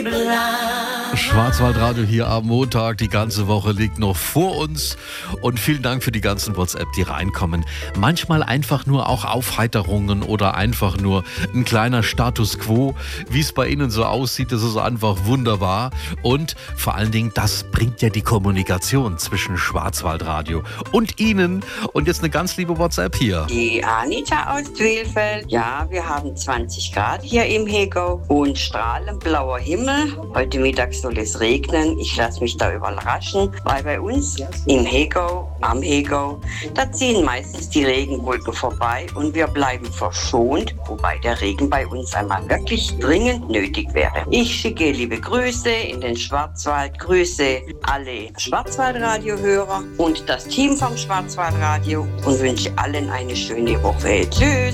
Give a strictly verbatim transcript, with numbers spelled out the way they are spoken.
Schwarzwaldradio hier am Montag. Die ganze Woche liegt noch vor uns. Und vielen Dank für die ganzen WhatsApp, die reinkommen. Manchmal einfach nur auch Aufheiterungen oder einfach nur ein kleiner Status Quo. Wie es bei Ihnen so aussieht, das ist einfach wunderbar. Und vor allen Dingen, das bringt ja die Kommunikation zwischen Schwarzwaldradio und Ihnen. Und jetzt eine ganz liebe WhatsApp hier. Die Anita aus Twilfeld. Ja, wir haben zwanzig Grad hier im Hegau und strahlend blauer Himmel. Heute Mittag soll es regnen. Ich lasse mich da überraschen, weil bei uns im Hegau, am Hegau, da ziehen meistens die Regenwolken vorbei und wir bleiben verschont, wobei der Regen bei uns einmal wirklich dringend nötig wäre. Ich schicke liebe Grüße in den Schwarzwald, grüße alle Schwarzwaldradio-Hörer und das Team vom Schwarzwaldradio und wünsche allen eine schöne Woche. Tschüss!